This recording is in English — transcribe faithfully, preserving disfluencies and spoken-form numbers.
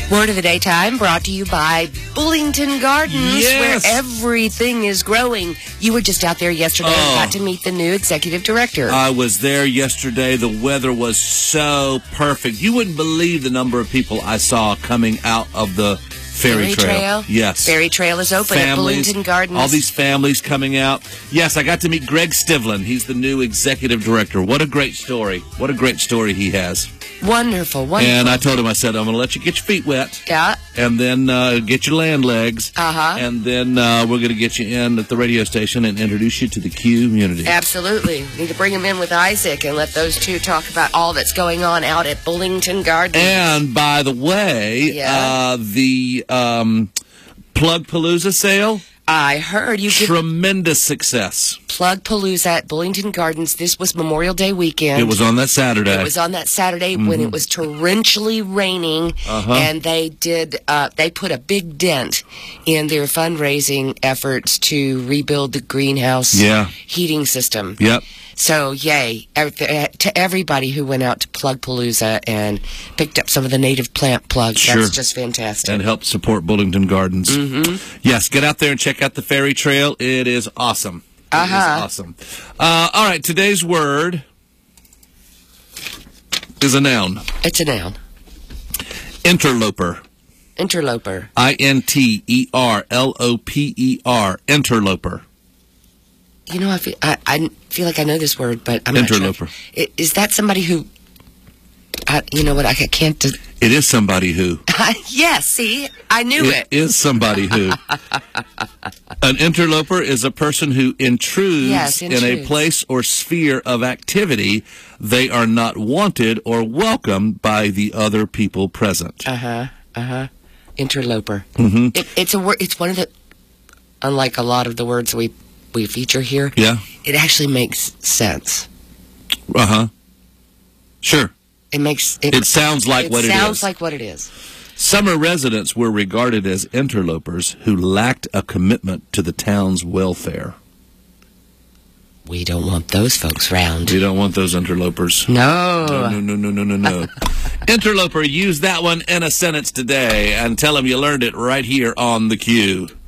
Word of the Day time brought to you by Bullington Gardens, yes. where everything is growing. You were just out there yesterday oh. and got to meet the new executive director. I was there yesterday. The weather was so perfect. You wouldn't believe the number of people I saw coming out of the Ferry, Ferry Trail. Trail? Yes. Ferry Trail is open families, at Bullington Gardens. All these families coming out. Yes, I got to meet Greg Stivlin. He's the new executive director. What a great story. What a great story he has. Wonderful, wonderful. And I told him, I said, I'm going to let you get your feet wet. Yeah. And then uh, get your land legs. Uh-huh. And then uh, we're going to get you in at the radio station and introduce you to the Q community. Absolutely. Need to bring him in with Isaac and let those two talk about all that's going on out at Bullington Gardens. And by the way, yeah. uh, the um, Plug Palooza sale. I heard you. Tremendous success. Plug Palooza at Bullington Gardens. This was Memorial Day weekend. It was on that Saturday. It was on that Saturday mm-hmm. when it was torrentially raining, uh-huh. and they did. Uh, they put a big dent in their fundraising efforts to rebuild the greenhouse yeah. heating system. Yep. So, yay to everybody who went out to Plug Palooza and picked up some of the native plant plugs. Sure. That's just fantastic. And helped support Bullington Gardens. Mm-hmm. Yes, get out there and check out the Ferry Trail. It is awesome. It uh-huh. is awesome. Uh, all right, today's word is a noun. It's a noun. Interloper. Interloper. I N T E R L O P E R. Interloper. You know, I feel, I, I feel like I know this word, but I'm Interloper. not sure. Is that somebody who, I, you know what, I can't... Do, it is somebody who. Yes, see, I knew it. It is somebody who. An interloper is a person who intrudes, yes, intrudes in a place or sphere of activity. They are not wanted or welcomed by the other people present. Uh-huh, uh-huh. Interloper. Mm-hmm. It, it's a word, it's one of the, unlike a lot of the words we... we feature here, yeah, it actually makes sense. Uh-huh. Sure. It makes... It, it sounds like it what it is. It sounds like what it is. Summer residents were regarded as interlopers who lacked a commitment to the town's welfare. We don't want those folks round. We don't want those interlopers. No. No, no, no, no, no, no, no. Interloper, use that one in a sentence today and tell them you learned it right here on the Q.